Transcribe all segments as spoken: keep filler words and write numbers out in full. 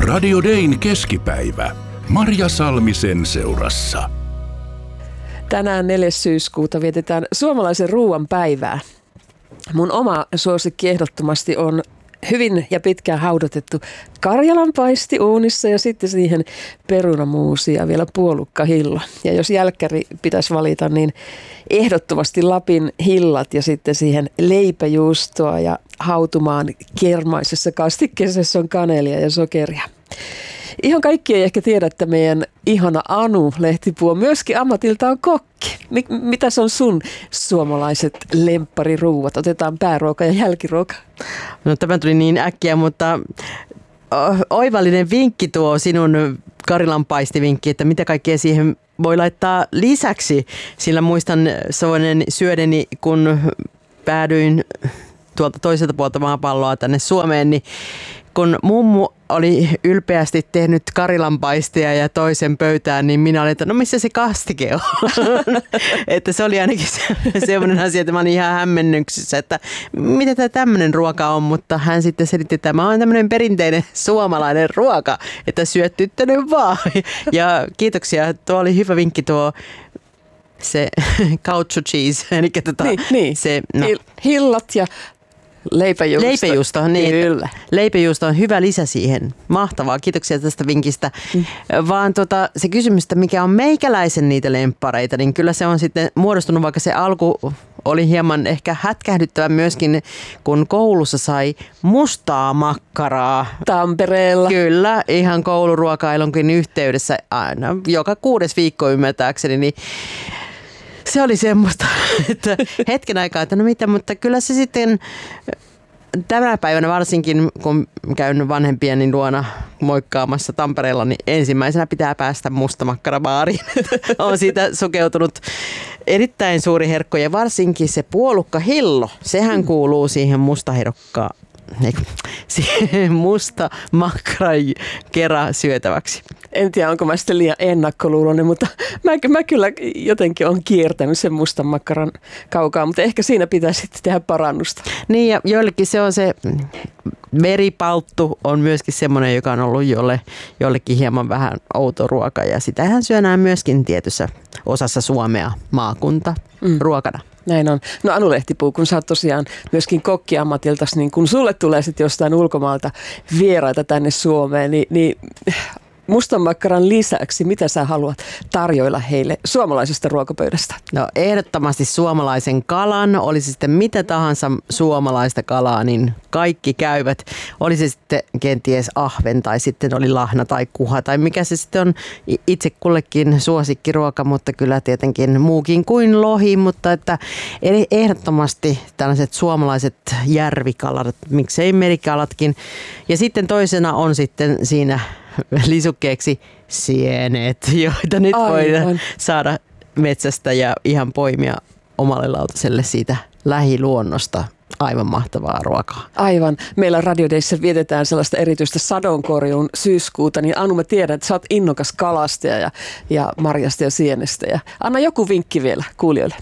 Radio Dayn keskipäivä. Marja Salmisen seurassa. Tänään neljäs syyskuuta vietetään suomalaisen ruoan päivää. Mun oma suosikki ehdottomasti on hyvin ja pitkään haudotettu karjalanpaisti uunissa ja sitten siihen perunamuusi ja vielä puolukkahilla. Ja jos jälkkäri pitäisi valita, niin ehdottomasti Lapin hillat ja sitten siihen leipäjuustoa ja hautumaan kermaisessa kastikkeessa on kanelia ja sokeria. Ihan kaikki ei ehkä tiedä, että meidän ihana Anu Lehtipuu on myöskin ammatiltaan kokki. Mitäs on sun suomalaiset lemppariruuat? Otetaan pääruoka ja jälkiruoka. No tämä tuli niin äkkiä, mutta oivallinen vinkki tuo sinun karilanpaistivinkki, että mitä kaikkea siihen voi laittaa lisäksi. Sillä muistan syödeni, kun päädyin tuolta toiselta puolta maapalloa tänne Suomeen, niin kun mummu oli ylpeästi tehnyt karilanpaistia ja toisen pöytään, niin minä olin, että no missä se kastike on? Että se oli ainakin se, sellainen asia, että mä olin ihan hämmennyksissä, että mitä tämä tämmöinen ruoka on, mutta hän sitten selitti, että tämä on tämmöinen perinteinen suomalainen ruoka, että syöt tyttönen vaan. Ja kiitoksia, tuo oli hyvä vinkki tuo se couch cheese, eli tota, niin, niin. se no. Hillat ja leipäjuusto. Leipäjuusto, niin. Kyllä. Leipäjuusto on hyvä lisä siihen. Mahtavaa, kiitoksia tästä vinkistä. Mm. Vaan tota, se kysymys, että mikä on meikäläisen niitä lemppareita, niin kyllä se on sitten muodostunut, vaikka se alku oli hieman ehkä hätkähdyttävä myöskin, kun koulussa sai mustaa makkaraa. Tampereella. Kyllä, ihan kouluruokailunkin yhteydessä aina joka kuudes viikko ymmärtääkseni, niin se oli semmoista, että hetken aikaa, että no mitä, mutta kyllä se sitten tänä päivänä varsinkin, kun käyn vanhempieni luona moikkaamassa Tampereella, niin ensimmäisenä pitää päästä mustamakkarabaariin. Olen siitä sukeutunut erittäin suuri herkko ja varsinkin se puolukkahillo, sehän kuuluu siihen mustaherokkaan. Siihen musta makkaran kerran syötäväksi. En tiedä, onko mä sitten liian ennakkoluuloinen, mutta mä, mä kyllä jotenkin on kiertänyt sen mustan makkaran kaukaa, mutta ehkä siinä pitää sitten tehdä parannusta. Niin ja joillekin se on se meripalttu on myöskin semmoinen, joka on ollut jolle, jollekin hieman vähän outo ruoka ja sitähän syönään myöskin tietyssä osassa Suomea maakunta mm. ruokana. Näin on. No Anu Lehtipuu, kun sä oot tosiaan myöskin kokkiammatiltas, niin kun sulle tulee sitten jostain ulkomaalta vieraita tänne Suomeen, niin, niin mustan makkaran lisäksi, mitä sä haluat tarjoilla heille suomalaisesta ruokapöydästä? No ehdottomasti suomalaisen kalan, olisi sitten mitä tahansa suomalaista kalaa, niin kaikki käyvät. Oli se sitten kenties ahven tai sitten oli lahna tai kuha tai mikä se sitten on itse kullekin suosikkiruoka, mutta kyllä tietenkin muukin kuin lohi, mutta että ehdottomasti tällaiset suomalaiset järvikalat, miksei merikalatkin. Ja sitten toisena on sitten siinä lisukkeeksi sienet, joita nyt Aivan. voidaan saada metsästä ja ihan poimia omalle lautaselle siitä lähiluonnosta. Aivan mahtavaa ruokaa. Aivan. Meillä Radio Dayssä vietetään sellaista erityistä sadonkorjuun syyskuuta, niin Anu, mä tiedän, että sä oot innokas kalastaja ja, ja marjasta ja sienestä. Ja anna joku vinkki vielä kuulijoille.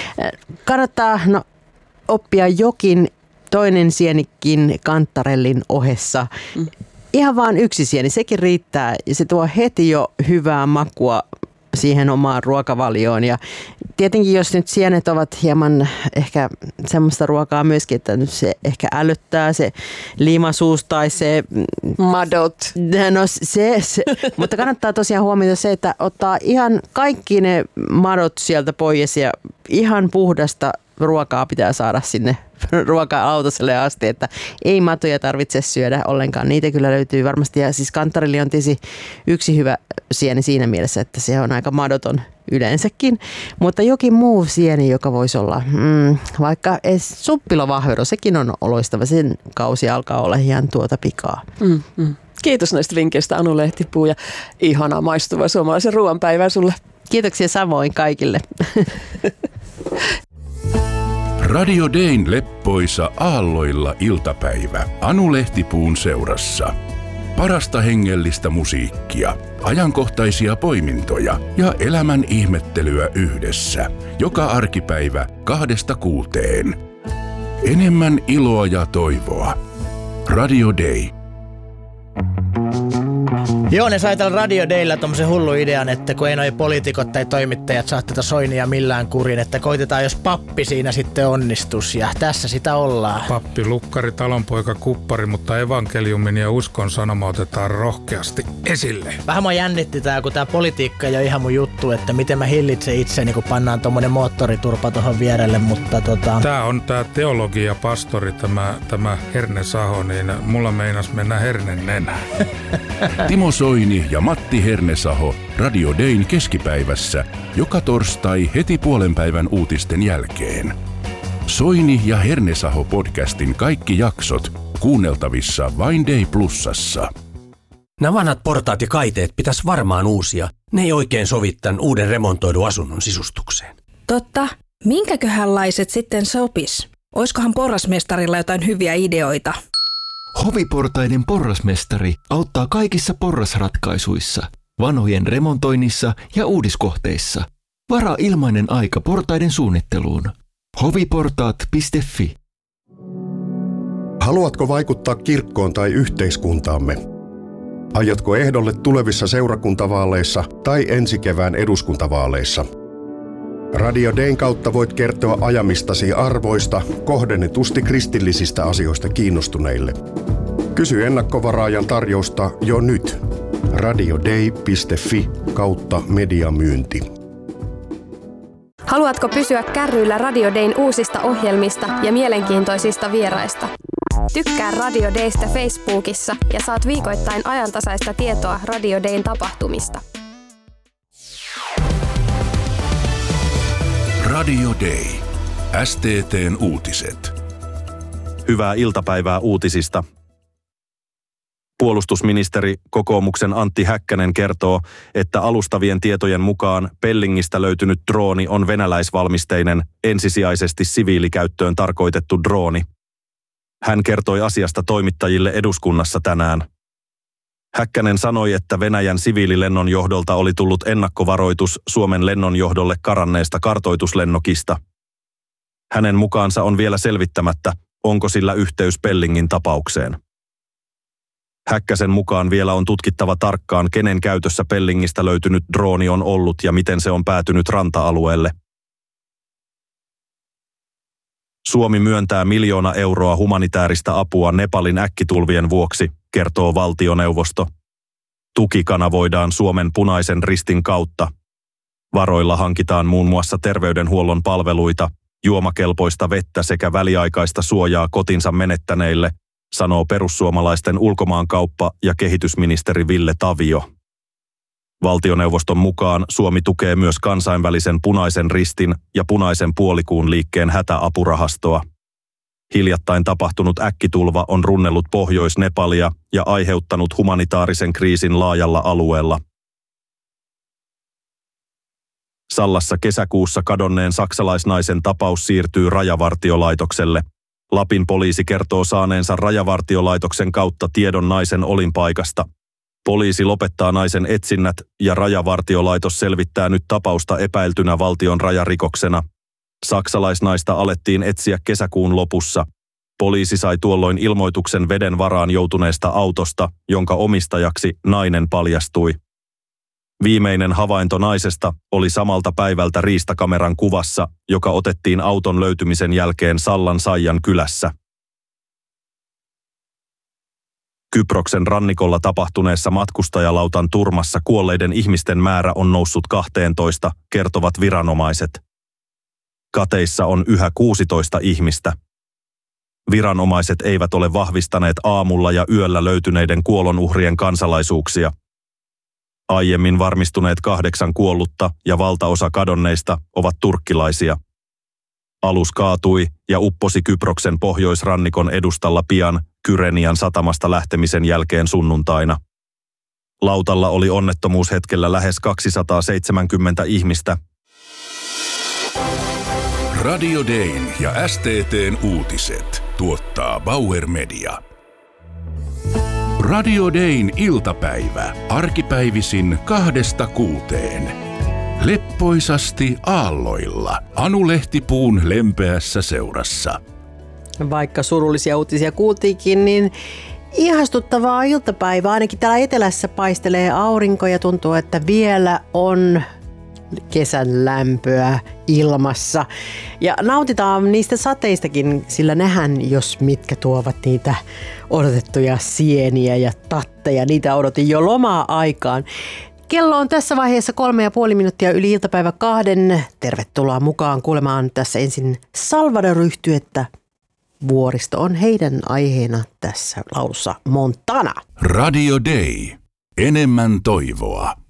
Kannattaa no, oppia jokin toinen sienikin kantarellin ohessa. Mm. Ihan vaan yksi sieni, sekin riittää ja se tuo heti jo hyvää makua siihen omaan ruokavalioon. Ja tietenkin jos nyt sienet ovat hieman ehkä semmoista ruokaa myöskin, että se ehkä älyttää se liimasuus tai se madot. No se, se. Mutta kannattaa tosiaan huomioida se, että ottaa ihan kaikki ne madot sieltä pois ja ihan puhdasta ruokaa pitää saada sinne ruoka-lautaselle asti, että ei matoja tarvitse syödä ollenkaan. Niitä kyllä löytyy varmasti. Ja siis kantarelli on tietysti yksi hyvä sieni siinä mielessä, että se on aika madoton yleensäkin. Mutta jokin muu sieni, joka voisi olla mm, vaikka suppilovahvero, sekin on loistava. Sen kausi alkaa olla ihan tuota pikaa. Mm, mm. Kiitos näistä vinkkeistä Anu Lehtipuu ja ihanaa maistuvaa suomalaisen ruoanpäivää sulle. Kiitoksia samoin kaikille. Radio Dayn leppoisa aalloilla iltapäivä Anu Lehtipuun seurassa. Parasta hengellistä musiikkia, ajankohtaisia poimintoja ja elämän ihmettelyä yhdessä. Joka arkipäivä kahdesta kuuteen. Enemmän iloa ja toivoa. Radio Day. Joo, ne sai tällä Radio Daylla tommosen hullu idean, että kun ei noi poliitikot tai toimittajat saa tätä Soinia millään kurin, että koitetaan, jos pappi siinä sitten onnistus, ja tässä sitä ollaan. Pappi, lukkari, talonpoika, kuppari, mutta evankeliumin ja uskon sanoma otetaan rohkeasti esille. Vähän mua jännitti tää, kun tää politiikka ei ole ihan mun juttu, että miten mä hillitsen itseni, kun pannaan tommonen moottoriturpa tohon vierelle, mutta tota... Tää on tää teologia pastori, tämä, tämä Herne Saho, niin mulla meinas mennä hernen nenään. Timo Soini ja Matti Hernesaho Radio Dayn keskipäivässä joka torstai heti puolen päivän uutisten jälkeen. Soini ja Hernesaho podcastin kaikki jaksot kuunneltavissa vain Day Plusassa. Nämä vanhat portaat ja kaiteet pitäisi varmaan uusia. Ne ei oikein sovi tämän uuden remontoidun asunnon sisustukseen. Totta. Minkäköhänlaiset sitten sopis? Oiskohan porrasmestarilla jotain hyviä ideoita? Hoviportaiden porrasmestari auttaa kaikissa porrasratkaisuissa, vanhojen remontoinnissa ja uudiskohteissa. Varaa ilmainen aika portaiden suunnitteluun. hoviportaat piste fi. Haluatko vaikuttaa kirkkoon tai yhteiskuntaamme? Aiotko ehdolle tulevissa seurakuntavaaleissa tai ensi kevään eduskuntavaaleissa? Radio Dayn kautta voit kertoa ajamistasi arvoista kohdennetusti kristillisistä asioista kiinnostuneille. Kysy ennakkovaraajan tarjousta jo nyt. radioday piste fi kautta mediamyynti. Haluatko pysyä kärryillä Radio Dayn uusista ohjelmista ja mielenkiintoisista vieraista? Tykkää Radio Daystä Facebookissa ja saat viikoittain ajantasaista tietoa Radio Dayn tapahtumista. Radio Day. S T T:n uutiset. Hyvää iltapäivää uutisista. Puolustusministeri kokoomuksen Antti Häkkänen kertoo, että alustavien tietojen mukaan Pellingistä löytynyt drooni on venäläisvalmisteinen, ensisijaisesti siviilikäyttöön tarkoitettu drooni. Hän kertoi asiasta toimittajille eduskunnassa tänään. Häkkänen sanoi, että Venäjän siviililennonjohdolta oli tullut ennakkovaroitus Suomen lennonjohdolle karanneesta kartoituslennokista. Hänen mukaansa on vielä selvittämättä, onko sillä yhteys Pellingin tapaukseen. Häkkäsen mukaan vielä on tutkittava tarkkaan, kenen käytössä Pellingistä löytynyt drooni on ollut ja miten se on päätynyt ranta-alueelle. Suomi myöntää miljoona euroa humanitääristä apua Nepalin äkkitulvien vuoksi, kertoo valtioneuvosto. Tuki kanavoidaan Suomen Punaisen Ristin kautta. Varoilla hankitaan muun muassa terveydenhuollon palveluita, juomakelpoista vettä sekä väliaikaista suojaa kotinsa menettäneille, sanoo perussuomalaisten ulkomaankauppa- ja kehitysministeri Ville Tavio. Valtioneuvoston mukaan Suomi tukee myös kansainvälisen Punaisen Ristin ja Punaisen puolikuun liikkeen hätäapurahastoa. Hiljattain tapahtunut äkkitulva on runnellut Pohjois-Nepalia ja aiheuttanut humanitaarisen kriisin laajalla alueella. Sallassa kesäkuussa kadonneen saksalaisnaisen tapaus siirtyy Rajavartiolaitokselle. Lapin poliisi kertoo saaneensa Rajavartiolaitoksen kautta tiedon naisen olinpaikasta. Poliisi lopettaa naisen etsinnät ja Rajavartiolaitos selvittää nyt tapausta epäiltynä valtion rajarikoksena. Saksalaisnaista alettiin etsiä kesäkuun lopussa. Poliisi sai tuolloin ilmoituksen veden varaan joutuneesta autosta, jonka omistajaksi nainen paljastui. Viimeinen havainto naisesta oli samalta päivältä riistakameran kuvassa, joka otettiin auton löytymisen jälkeen Sallan Saijan kylässä. Kyproksen rannikolla tapahtuneessa matkustajalautan turmassa kuolleiden ihmisten määrä on noussut kahteentoista, kertovat viranomaiset. Kateissa on yhä kuusitoista ihmistä. Viranomaiset eivät ole vahvistaneet aamulla ja yöllä löytyneiden kuolonuhrien kansalaisuuksia. Aiemmin varmistuneet kahdeksan kuollutta ja valtaosa kadonneista ovat turkkilaisia. Alus kaatui ja upposi Kyproksen pohjoisrannikon edustalla pian Kyrenian satamasta lähtemisen jälkeen sunnuntaina. Lautalla oli onnettomuushetkellä lähes kaksisataaseitsemänkymmentä ihmistä. Radio Dayn ja S T T:n uutiset tuottaa Bauer Media. Radio Dayn iltapäivä arkipäivisin kahdesta kuuteen. Leppoisasti aalloilla Anu Lehtipuun lempeässä seurassa. Vaikka surullisia uutisia kuultiinkin, niin Ihastuttavaa iltapäivää. Ainakin täällä etelässä paistelee aurinko ja tuntuu, että vielä on kesän lämpöä ilmassa. Ja nautitaan niistä sateistakin, sillä nehän, jos mitkä tuovat niitä odotettuja sieniä ja tatteja. Niitä odotin jo lomaa-aikaan. Kello on tässä vaiheessa kolme ja puoli minuuttia yli iltapäivä kahden. Tervetuloa mukaan kuulemaan tässä ensin Salvador-yhtyettä. Vuoristo on heidän aiheena tässä laulussa Montana. Radio Day. Enemmän toivoa.